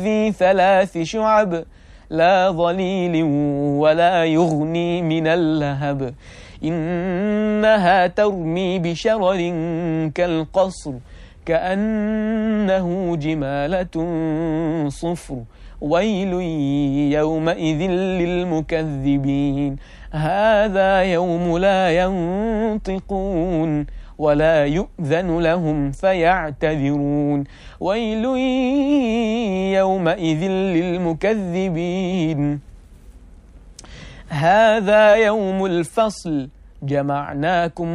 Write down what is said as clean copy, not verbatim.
ذي 3 شعب لا ظليل ولا يغني من اللهب إنها ترمي بشرر كالقصر كأنه جمالة صفر ويل يومئذ للمكذبين هذا يوم لا ينطقون ولا يؤذن لهم فيعتذرون ويل يومئذ للمكذبين هذا يوم الفصل جمعناكم